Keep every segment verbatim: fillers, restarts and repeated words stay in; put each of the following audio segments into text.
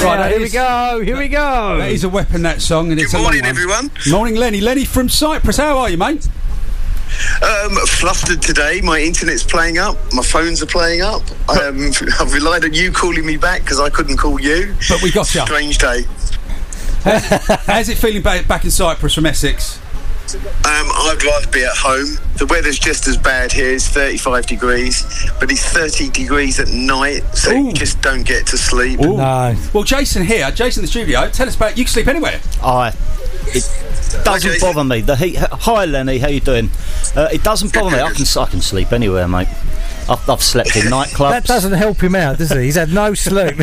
Right, here is, we go. Here we go. That is a weapon, that song, and Good it's a morning, long one. everyone. Morning, Lenny. Lenny from Cyprus. How are you, mate? Um, flustered today. My internet's playing up. My phones are playing up. Um, I've relied on you calling me back because I couldn't call you. But we got you. Strange day. How's it feeling back, back in Cyprus from Essex? Um, I'd rather be at home. The weather's just as bad here. It's thirty-five degrees, but it's thirty degrees at night, so Ooh. you just don't get to sleep. Ooh. No. Well, Jason here, Jason in the studio, tell us about, you can sleep anywhere. I. It doesn't Okay. bother me. The heat. Hi, Lenny. How you doing? Uh, it doesn't bother me. I can I can sleep anywhere, mate. I've, I've slept in nightclubs. That doesn't help him out, does he? He's had no sleep.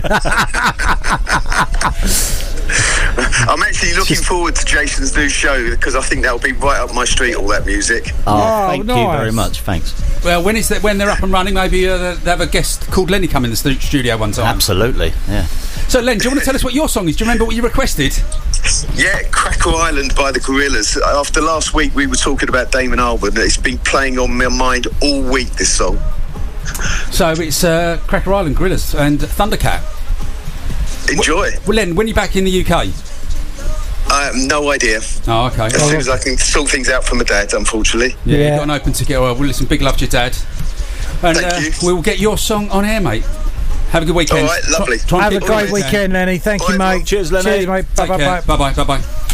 I'm actually looking forward to Jason's new show because I think that'll be right up my street, all that music. Oh, Oh, thank you nice. very much. Thanks. Well, when is that? When they're up and running, maybe uh, they have a guest called Lenny come in the stu- studio one time. Absolutely. Yeah. So, Len, do you want to tell us what your song is? Do you remember what you requested? Yeah, Cracker Island by the Gorillaz. After last week, we were talking about Damon Albarn. It's been playing on my mind all week, this song. So it's uh, Cracker Island, Gorillaz and Thundercat. Enjoy. Well, Len, when are you back in the U K? I have no idea. Oh, okay. As soon as I can sort things out for my dad, unfortunately. Yeah, Yeah. you've got an open ticket. Well, listen, big love to your dad. And Thank uh, you. we'll get your song on air, mate. Have a good weekend. All right, lovely. Try, try and Have a keep great it down. weekend, Lenny. Thank Bye, you, mate. everyone. Cheers, Lenny. Cheers, mate. Bye, Take bye, care. bye. Bye, bye, bye, bye.